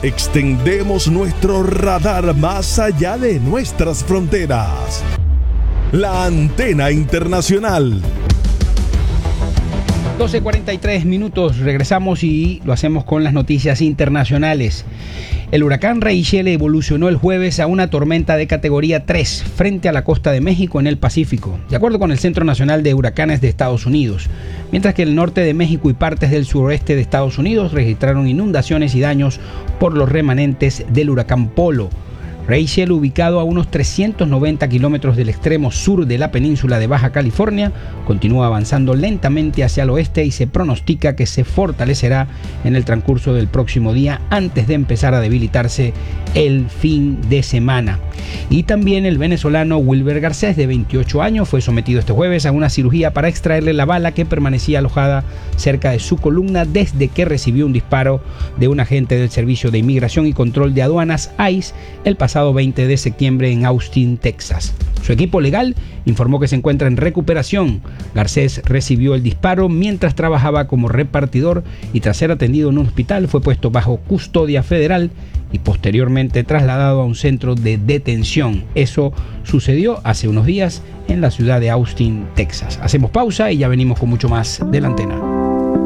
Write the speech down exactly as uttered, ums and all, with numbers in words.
Extendemos nuestro radar más allá de nuestras fronteras. La Antena Internacional. doce cuarenta y tres minutos, regresamos y lo hacemos con las noticias internacionales. El huracán Rachel evolucionó el jueves a una tormenta de categoría tres frente a la costa de México en el Pacífico, de acuerdo con el Centro Nacional de Huracanes de Estados Unidos, mientras que el norte de México y partes del suroeste de Estados Unidos registraron inundaciones y daños por los remanentes del huracán Polo. Rachel, ubicado a unos trescientos noventa kilómetros del extremo sur de la península de Baja California, continúa avanzando lentamente hacia el oeste y se pronostica que se fortalecerá en el transcurso del próximo día antes de empezar a debilitarse el fin de semana. Y también el venezolano Wilber Garcés, de veintiocho años, fue sometido este jueves a una cirugía para extraerle la bala que permanecía alojada cerca de su columna desde que recibió un disparo de un agente del Servicio de Inmigración y Control de Aduanas, I C E, el pasado veinte de septiembre en Austin, Texas. Su equipo legal informó que se encuentra en recuperación. Garcés recibió el disparo mientras trabajaba como repartidor y tras ser atendido en un hospital fue puesto bajo custodia federal y posteriormente trasladado a un centro de detención. Eso sucedió hace unos días en la ciudad de Austin, Texas. Hacemos pausa y ya venimos con mucho más de La Antena.